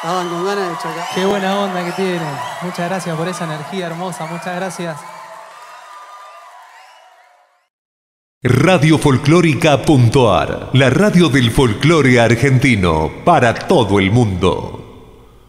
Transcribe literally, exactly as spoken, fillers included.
Estaban con ganas de chocar. Qué buena onda que tiene. Muchas gracias por esa energía hermosa. Muchas gracias. Radio Folclórica punto a r, la radio del folclore argentino para todo el mundo.